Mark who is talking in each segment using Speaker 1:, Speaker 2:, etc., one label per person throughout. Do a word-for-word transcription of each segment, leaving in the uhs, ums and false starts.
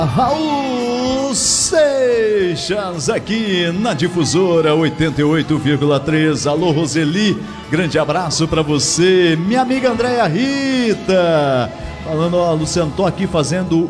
Speaker 1: Raul Seixas aqui na Difusora oitenta e oito vírgula três. Alô, Roseli, grande abraço pra você. Minha amiga Andréia Rita falando, ó, Luciano, tô aqui fazendo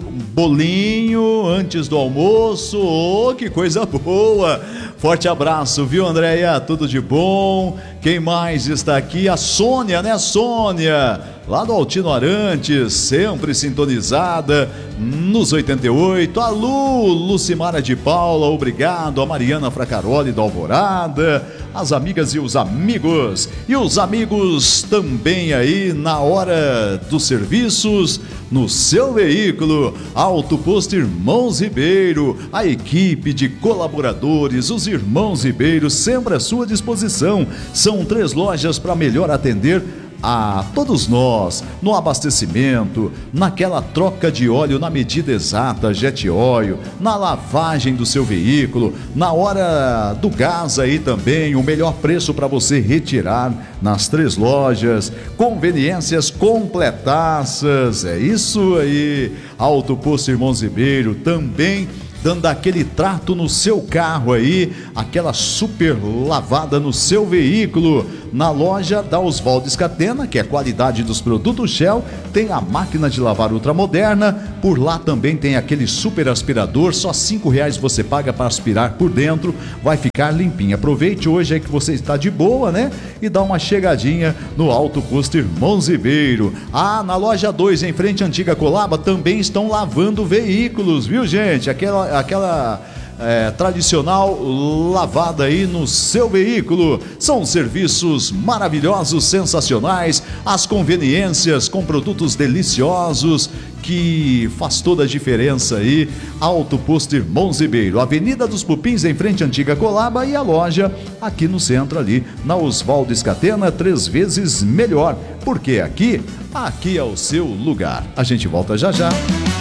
Speaker 1: bolinho antes do almoço. Oh, que coisa boa. Forte abraço, viu, Andréia? Tudo de bom. Quem mais está aqui? A Sônia, né, Sônia? Lá do Altino Arantes, sempre sintonizada nos oitenta e oito. A Lu, Lucimara de Paula, obrigado. A Mariana Fracaroli da Alvorada. As amigas e os amigos. E os amigos também aí na hora dos serviços, no seu veículo. Auto Posto Irmãos Ribeiro. A equipe de colaboradores, os Irmãos Ribeiro, sempre à sua disposição. São três lojas para melhor atender a todos nós, no abastecimento, naquela troca de óleo na medida exata, Jet Oil, na lavagem do seu veículo, na hora do gás aí também, o melhor preço para você retirar nas três lojas, conveniências completaças, é isso aí. Auto Posto Irmãos Ribeiro também dando aquele trato no seu carro aí, aquela super lavada no seu veículo. Na loja da Oswaldo Scatena, que é a qualidade dos produtos Shell, tem a máquina de lavar ultramoderna. Por lá também tem aquele super aspirador, só cinco reais você paga para aspirar por dentro, vai ficar limpinho. Aproveite hoje aí que você está de boa, né? E dá uma chegadinha no Auto Posto Irmãos Ribeiro. Ah, na loja dois, em frente à antiga Colaba, também estão lavando veículos, viu, gente? Aquela, aquela É, tradicional lavada aí no seu veículo. São serviços maravilhosos, sensacionais, as conveniências com produtos deliciosos que faz toda a diferença aí. Auto Posto Irmãos Ribeiro, Avenida dos Pupins, em frente à antiga Colaba, e a loja aqui no centro ali, na Oswaldo Scatena, três vezes melhor, porque aqui, aqui é o seu lugar. A gente volta já já.